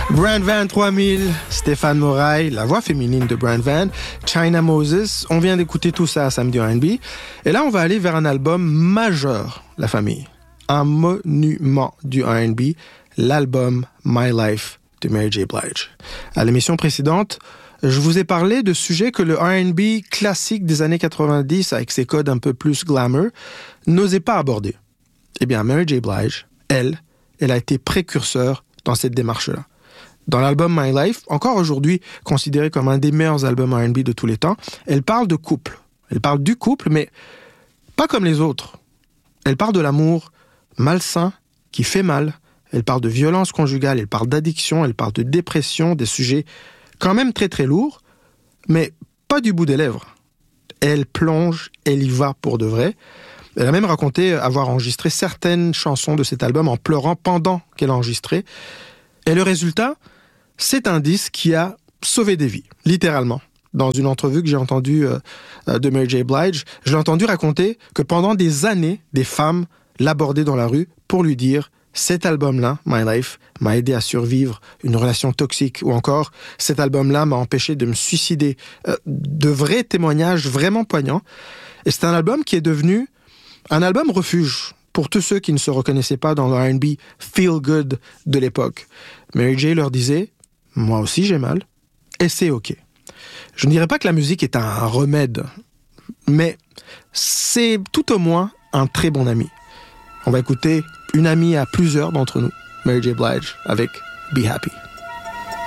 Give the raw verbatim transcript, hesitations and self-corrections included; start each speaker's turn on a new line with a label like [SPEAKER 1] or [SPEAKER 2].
[SPEAKER 1] Brand Van trois mille, Stéphane Morail, la voix féminine de Brand Van, China Moses, on vient d'écouter tout ça à Samedi R and B. Et là, on va aller vers un album majeur, la famille. Un monument du R and B, l'album My Life de Mary J. Blige. À l'émission précédente, je vous ai parlé de sujets que le R and B classique des années quatre-vingt-dix, avec ses codes un peu plus glamour, n'osait pas aborder. Eh bien, Mary J. Blige, elle, elle a été précurseur dans cette démarche-là. Dans l'album My Life, encore aujourd'hui considéré comme un des meilleurs albums R and B de tous les temps, elle parle de couple. Elle parle du couple, mais pas comme les autres. Elle parle de l'amour malsain qui fait mal. Elle parle de violence conjugale, elle parle d'addiction, elle parle de dépression, des sujets quand même très très lourds, mais pas du bout des lèvres. Elle plonge, elle y va pour de vrai. Elle a même raconté avoir enregistré certaines chansons de cet album en pleurant pendant qu'elle enregistrait. Et le résultat, c'est un disque qui a sauvé des vies, littéralement. Dans une entrevue que j'ai entendue euh, de Mary J. Blige, je l'ai entendu raconter que pendant des années, des femmes l'abordaient dans la rue pour lui dire « Cet album-là, My Life, m'a aidé à survivre une relation toxique » ou encore « Cet album-là m'a empêché de me suicider euh, ». De vrais témoignages vraiment poignants. Et c'est un album qui est devenu un album refuge pour tous ceux qui ne se reconnaissaient pas dans le R and B feel good de l'époque. Mary J. leur disait « Moi aussi j'ai mal, et c'est ok ». Je ne dirais pas que la musique est un remède, mais c'est tout au moins un très bon ami. On va écouter une amie à plusieurs d'entre nous, Mary J. Blige, avec Be Happy.